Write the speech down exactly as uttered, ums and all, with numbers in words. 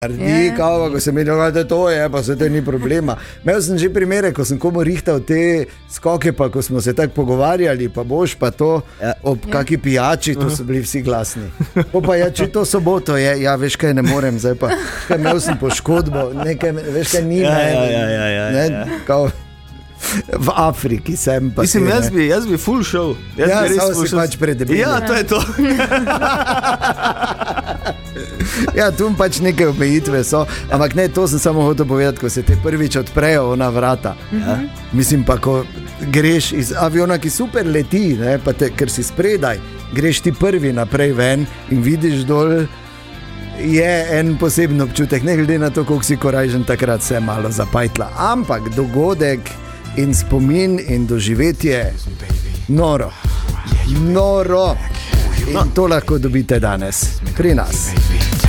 Rdi, yeah. Kao, ko sem menil, da to je, pa se to ni problema. Imel sem že primere, ko sem komu rihtal te skoke, pa ko smo se tako pogovarjali, pa boš pa to yeah. ob yeah. kaki pijači, to so bili vsi glasni. Po pa ja, če to soboto je, ja, veš kaj, ne morem, zdaj pa, kaj imel sem poškodbo, nekaj, veš kaj, ni ja, meni. Ja, ja, ja, ja, ne, ja. Kao, v Afriki sem pa. Mislim, jaz bi, jaz bi full show. Jaz ja, bi samo si pač predebil. Ja, to je to. Ja, tu pač neke omejitve so, ampak ne, to sem samo hotel povedati, ko se te prvič odprejo ona vrata. Ja. Mislim pa, ko greš iz aviona, ki super leti, ne, pa te, ker si spredaj, greš ti prvi naprej ven in vidiš dol, je en poseben občutek, ne glede na to, koliko si korajžen, takrat se je malo zapajtla. Ampak dogodek in spomin in doživetje noro, noro. In to lahko dobite danes pri nas.